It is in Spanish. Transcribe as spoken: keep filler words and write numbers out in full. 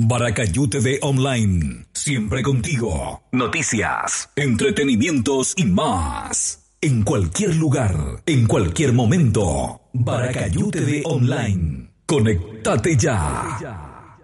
Baracayú T V Online, siempre contigo. Noticias, entretenimientos y más. En cualquier lugar, en cualquier momento. Baracayú T V Online. Conectate ya.